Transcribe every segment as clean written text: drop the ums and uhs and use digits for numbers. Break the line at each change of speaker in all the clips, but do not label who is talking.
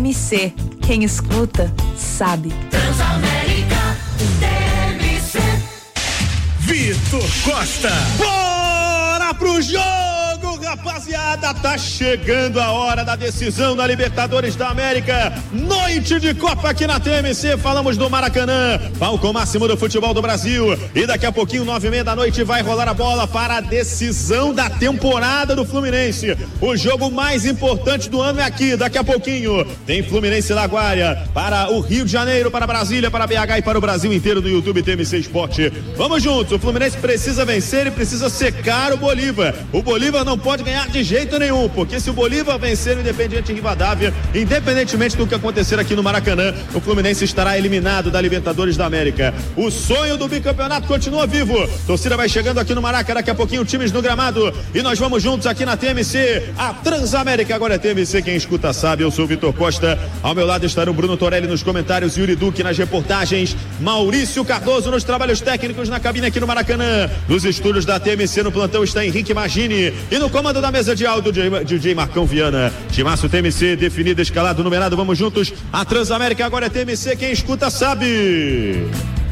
TMC. Quem escuta, sabe.
Transamérica TMC.
Vitor Costa. Bora pro jogo, rapaziada. Tá chegando a hora da decisão da Libertadores da América. Noite de Copa aqui na TMC. Falamos do Maracanã, palco máximo do futebol do Brasil. E daqui a pouquinho, 9h30 da noite, vai rolar a bola para a decisão da temporada do Fluminense. O jogo mais importante do ano é aqui. Daqui a pouquinho tem Fluminense Laguaira para o Rio de Janeiro, para Brasília, para BH e para o Brasil inteiro no YouTube TMC Esporte. Vamos juntos. O Fluminense precisa vencer e precisa secar o Bolívar. O Bolívar não pode ganhar de jeito nenhum, porque se o Bolívar vencer o Independiente Rivadavia, independentemente do que acontecer aqui no Maracanã, o Fluminense estará eliminado da Libertadores da América. O sonho do bicampeonato continua vivo. Torcida vai chegando aqui no Maraca, daqui a pouquinho times no gramado e nós vamos juntos aqui na TMC. A Transamérica agora é TMC, quem escuta sabe. Eu sou o Vitor Costa, ao meu lado estará o Bruno Torelli nos comentários, Yuri Duque nas reportagens, Maurício Cardoso nos trabalhos técnicos, na cabine aqui no Maracanã. Nos estúdios da TMC no plantão está Henrique Magini e no comando da mesa de áudio DJ Marcão Viana. Timaço TMC, definido, escalado, numerado, vamos juntos. A Transamérica agora é TMC, quem escuta sabe.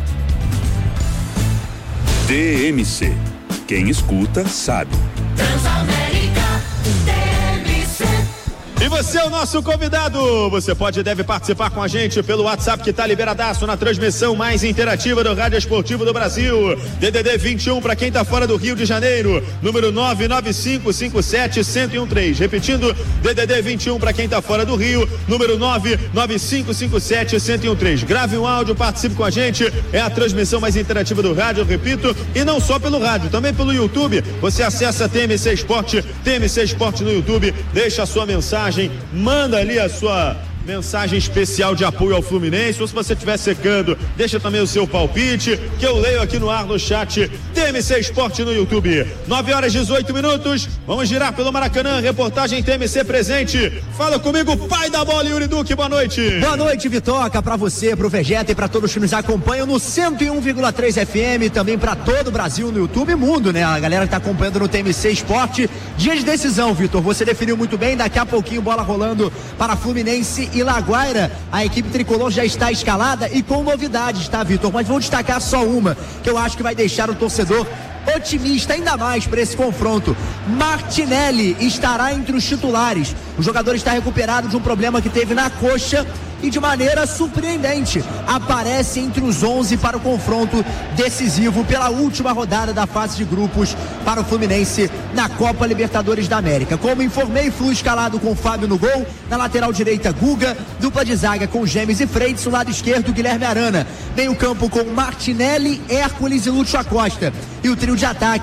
TMC, quem escuta sabe.
Transamérica TMC.
E você é o nosso convidado. Você pode e deve participar com a gente pelo WhatsApp que tá liberadaço na transmissão mais interativa do Rádio Esportivo do Brasil. DDD 21 para quem tá fora do Rio de Janeiro, número 99557-1013. Repetindo, DDD 21 para quem tá fora do Rio, número 99557-1013. Grave um áudio, participe com a gente. É a transmissão mais interativa do rádio, eu repito, e não só pelo rádio, também pelo YouTube. Você acessa TMC Esporte no YouTube, deixa a sua mensagem, manda ali a sua mensagem especial de apoio ao Fluminense, ou se você estiver secando, deixa também o seu palpite, que eu leio aqui no ar no chat TMC Esporte no YouTube. 9h18, vamos girar pelo Maracanã, reportagem TMC presente. Fala comigo, pai da bola, Yuri Duque, boa noite.
Boa noite, Vitoca, pra você, pro Vegeta e pra todos que nos acompanham no 101,3 FM, também pra todo o Brasil no YouTube e mundo, né? A galera que tá acompanhando no TMC Esporte. Dia de decisão, Vitor, você definiu muito bem, daqui a pouquinho bola rolando para Fluminense e Laguaira. A equipe tricolor já está escalada e com novidades, tá, Vitor? Mas vou destacar só uma, que eu acho que vai deixar o torcedor otimista ainda mais para esse confronto. Martinelli estará entre os titulares. O jogador está recuperado de um problema que teve na coxa e de maneira surpreendente aparece entre os 11 para o confronto decisivo pela última rodada da fase de grupos para o Fluminense na Copa Libertadores da América. Como informei, Flu escalado com Fábio no gol, na lateral direita Guga, dupla de zaga com Gêmeos e Freitas, no lado esquerdo Guilherme Arana, meio campo com Martinelli, Hércules e Lúcio Acosta, e o trio de ataque